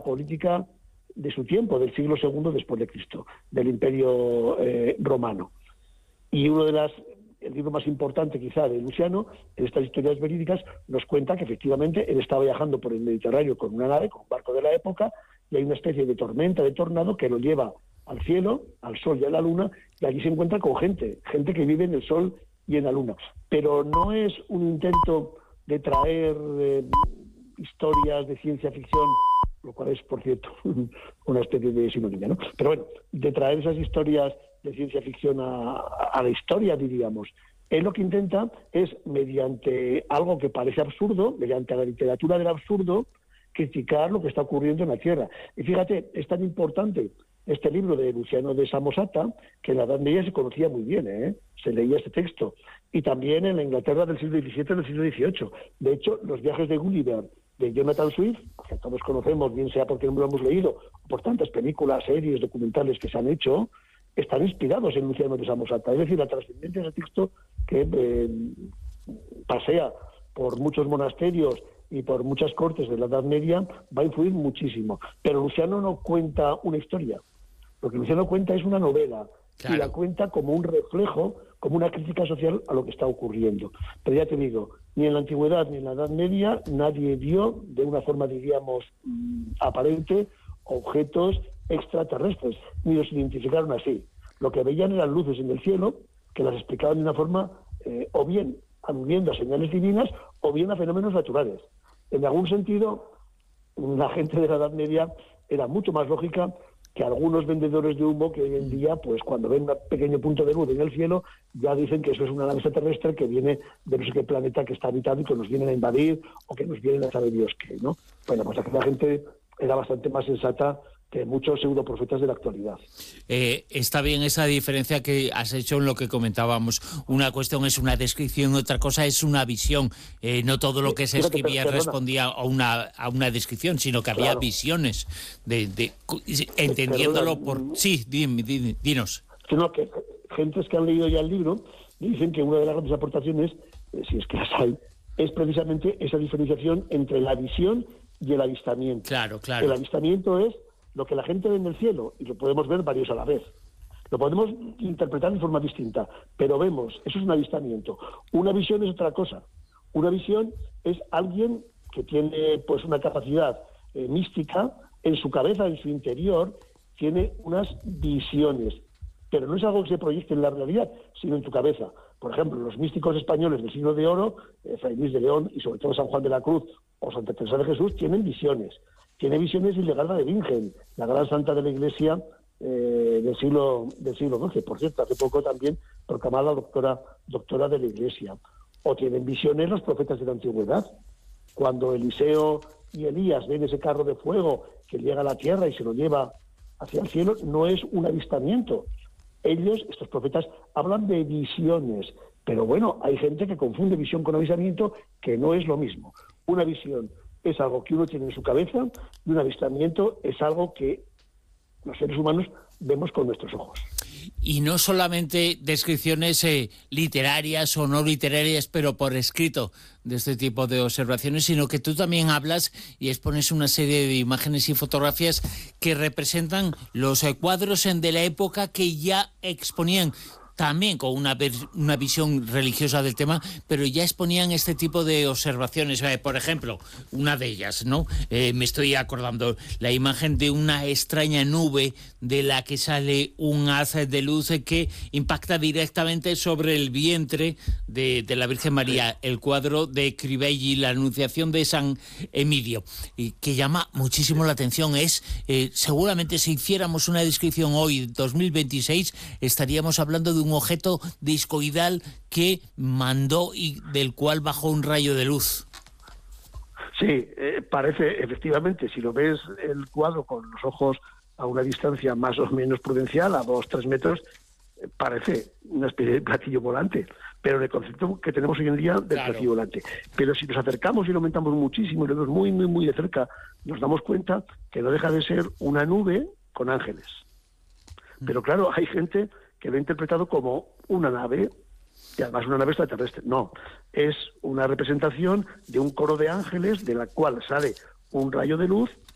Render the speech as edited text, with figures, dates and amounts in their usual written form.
política de su tiempo, del siglo II después de Cristo, del Imperio Romano. Y el libro más importante quizá de Luciano, en estas historias verídicas, nos cuenta que efectivamente él estaba viajando por el Mediterráneo con una nave, con un barco de la época, y hay una especie de tormenta, de tornado, que lo lleva al cielo, al sol y a la luna, y allí se encuentra con gente que vive en el sol y en la luna. Pero no es un intento de traer historias de ciencia ficción, lo cual es, por cierto, una especie de sinonimia, ¿no? Pero bueno, de traer esas historias de ciencia ficción a la historia, diríamos. Él lo que intenta es, mediante algo que parece absurdo, mediante la literatura del absurdo, criticar lo que está ocurriendo en la Tierra. Y fíjate, es tan importante este libro de Luciano de Samosata, que en la Edad Media se conocía muy bien, se leía este texto, y también en la Inglaterra del siglo XVII y del siglo XVIII. De hecho, los viajes de Gulliver, de Jonathan Swift, que todos conocemos, bien sea porque no lo hemos leído, o por tantas películas, series, documentales que se han hecho, están inspirados en Luciano de Samosata. Es decir, la trascendencia del texto que pasea por muchos monasterios y por muchas cortes de la Edad Media va a influir muchísimo. Pero Luciano no cuenta una historia. Lo que Luciano cuenta es una novela, claro, y la cuenta como un reflejo, como una crítica social a lo que está ocurriendo. Pero ya te digo, ni en la Antigüedad ni en la Edad Media nadie vio, de una forma, diríamos, aparente, objetos extraterrestres, ni los identificaron así. Lo que veían eran luces en el cielo que las explicaban de una forma o bien aludiendo a señales divinas o bien a fenómenos naturales. En algún sentido, la gente de la Edad Media era mucho más lógica que algunos vendedores de humo que hoy en día, pues cuando ven un pequeño punto de luz en el cielo, ya dicen que eso es una nave extraterrestre que viene de no sé qué planeta que está habitado y que nos vienen a invadir o que nos vienen a saber Dios qué, ¿no? Bueno, pues aquella gente era bastante más sensata que muchos pseudoprofetas de la actualidad. Está bien esa diferencia que has hecho en lo que comentábamos. Una cuestión es una descripción, otra cosa es una visión. No todo lo que se escribía respondía a una descripción, sino que había visiones, entendiéndolo por... Sí, dinos. Sino que gentes que han leído ya el libro dicen que una de las grandes aportaciones, si es que las hay, es precisamente esa diferenciación entre la visión y el avistamiento. Claro. El avistamiento es lo que la gente ve en el cielo, y lo podemos ver varios a la vez. Lo podemos interpretar de forma distinta, pero vemos, eso es un avistamiento. Una visión es otra cosa. Una visión es alguien que tiene pues una capacidad mística en su cabeza, en su interior, tiene unas visiones, pero no es algo que se proyecte en la realidad, sino en tu cabeza. Por ejemplo, los místicos españoles del siglo de oro, Fray Luis de León y sobre todo San Juan de la Cruz o Santa Teresa de Jesús, tienen visiones. Tiene visiones Hildegarda de Bingen, la gran santa de la Iglesia del siglo XII. Por cierto, hace poco también proclamada doctora de la Iglesia. O tienen visiones los profetas de la Antigüedad. Cuando Eliseo y Elías ven ese carro de fuego que llega a la tierra y se lo lleva hacia el cielo, no es un avistamiento. Ellos, estos profetas, hablan de visiones. Pero bueno, hay gente que confunde visión con avistamiento, que no es lo mismo. Una visión es algo que uno tiene en su cabeza y un avistamiento es algo que los seres humanos vemos con nuestros ojos. Y no solamente descripciones literarias o no literarias, pero por escrito de este tipo de observaciones, sino que tú también hablas y expones una serie de imágenes y fotografías que representan los cuadros de la época que ya exponían, también con una visión religiosa del tema, pero ya exponían este tipo de observaciones. Por ejemplo, una de ellas, ¿no? Me estoy acordando, la imagen de una extraña nube de la que sale un haz de luz que impacta directamente sobre el vientre de la Virgen María, el cuadro de Crivelli, la Anunciación de San Emidio, y que llama muchísimo la atención. Seguramente si hiciéramos una descripción hoy, 2026, estaríamos hablando de un objeto discoidal que mandó y del cual bajó un rayo de luz. Sí, parece, efectivamente, si lo ves el cuadro con los ojos a una distancia más o menos prudencial, a 2-3 metros, parece una especie de platillo volante, pero en el concepto que tenemos hoy en día del platillo volante. Pero si nos acercamos y lo aumentamos muchísimo y lo vemos muy, muy, muy de cerca, nos damos cuenta que no deja de ser una nube con ángeles. Pero claro, hay gente que lo ha interpretado como una nave, y además una nave extraterrestre. No, es una representación de un coro de ángeles de la cual sale un rayo de luz